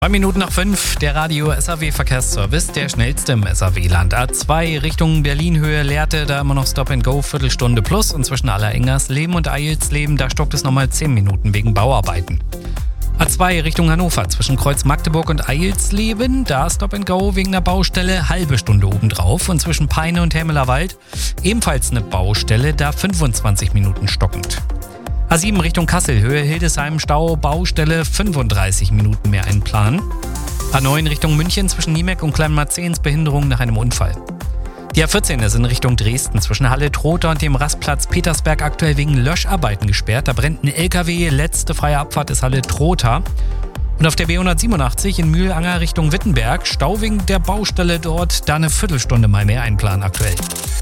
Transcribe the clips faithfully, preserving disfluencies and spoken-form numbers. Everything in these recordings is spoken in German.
Zwei Minuten nach fünf, der Radio S A W-Verkehrsservice, der schnellste im S A W-Land. A zwei Richtung Berlin-Höhe Lehrte, da immer noch Stop and Go, Viertelstunde plus. Und zwischen Allerengersleben und Eilsleben, da stockt es nochmal zehn Minuten wegen Bauarbeiten. A zwei Richtung Hannover, zwischen Kreuz Magdeburg und Eilsleben, da Stop and Go wegen der Baustelle, halbe Stunde obendrauf. Und zwischen Peine und Hämelerwald ebenfalls eine Baustelle, da fünfundzwanzig Minuten stockend. A sieben Richtung Kassel, Höhe Hildesheim, Stau, Baustelle, fünfunddreißig Minuten mehr einplanen. A neun Richtung München, zwischen Niemeck und Kleinmarzens, Behinderung nach einem Unfall. Die A vierzehn ist in Richtung Dresden, zwischen Halle-Trotha und dem Rastplatz Petersberg aktuell wegen Löscharbeiten gesperrt. Da brennt ein L K W, letzte freie Abfahrt ist Halle-Trotha. Und auf der B hundertsiebenundachtzig in Mühlanger Richtung Wittenberg, Stau wegen der Baustelle dort, da eine Viertelstunde mal mehr einplanen aktuell.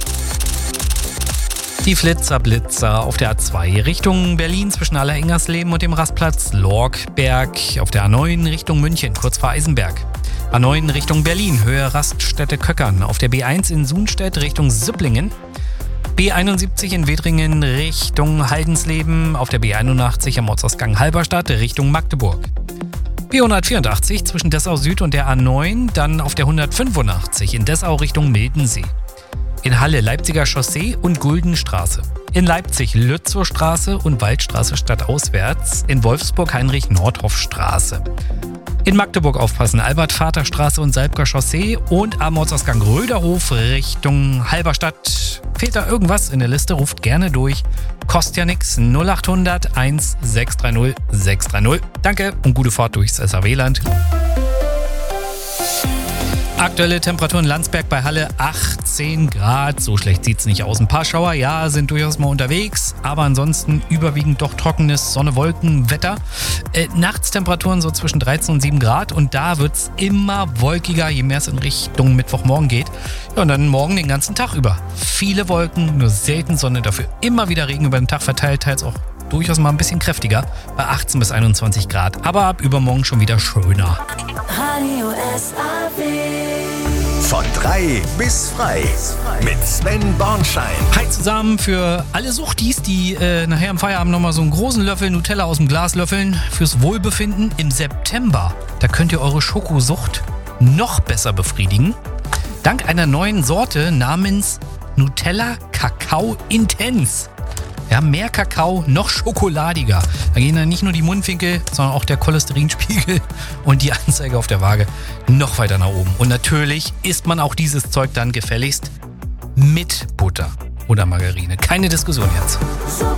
Die Flitzer-Blitzer auf der A zwei Richtung Berlin zwischen Allerengersleben und dem Rastplatz Lorkberg. Auf der A neun Richtung München, kurz vor Eisenberg. A neun Richtung Berlin, Höhe Raststätte Köckern. Auf der B eins in Sunstedt Richtung Sipplingen. B einundsiebzig in Wedringen Richtung Haldensleben. Auf der B einundachtzig am Ortsausgang Halberstadt Richtung Magdeburg. B hundertvierundachtzig zwischen Dessau Süd und der A neun. Dann auf der hundertfünfundachtzig in Dessau Richtung Mildensee. In Halle Leipziger Chaussee und Guldenstraße. In Leipzig Lützowstraße und Waldstraße stadtauswärts. In Wolfsburg Heinrich-Nordhoff-Straße. In Magdeburg aufpassen, Albert-Vater-Straße und Salbker Chaussee. Und am Ortsausgang Röderhof Richtung Halberstadt. Fehlt da irgendwas in der Liste, ruft gerne durch. Kostet ja nix. null achthundert eins sechs drei null sechs drei null. Danke und gute Fahrt durchs S A W-Land. Aktuelle Temperatur in Landsberg bei Halle achtzehn Grad. So schlecht sieht's nicht aus. Ein paar Schauer, ja, sind durchaus mal unterwegs. Aber ansonsten überwiegend doch trockenes Sonne-Wolken-Wetter. Äh, Nachtstemperaturen so zwischen dreizehn und sieben Grad. Und da wird's immer wolkiger, je mehr es in Richtung Mittwochmorgen geht. Ja, und dann morgen den ganzen Tag über. Viele Wolken, nur selten Sonne. Dafür immer wieder Regen über den Tag verteilt. Teils auch durchaus mal ein bisschen kräftiger. Bei achtzehn bis einundzwanzig Grad. Aber ab übermorgen schon wieder schöner. Radio S A W. Von drei bis frei mit Sven Bornschein. Hi zusammen für alle Suchtis, die äh, nachher im Feierabend nochmal so einen großen Löffel Nutella aus dem Glas löffeln. Fürs Wohlbefinden im September, da könnt ihr eure Schokosucht noch besser befriedigen. Dank einer neuen Sorte namens Nutella Kakao Intense. Ja, mehr Kakao, noch schokoladiger. Da gehen dann nicht nur die Mundwinkel, sondern auch der Cholesterinspiegel und die Anzeige auf der Waage noch weiter nach oben. Und natürlich isst man auch dieses Zeug dann gefälligst mit Butter oder Margarine. Keine Diskussion jetzt. So